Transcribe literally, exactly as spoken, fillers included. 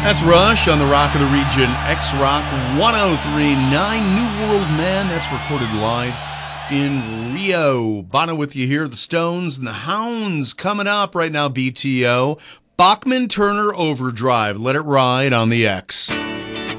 That's Rush on the Rock of the Region, X-Rock one oh three point nine, New World Man. That's recorded live in Rio. Bono with you here, the Stones and the Hounds coming up right now, B T O. Bachman Turner Overdrive, let it ride on the X.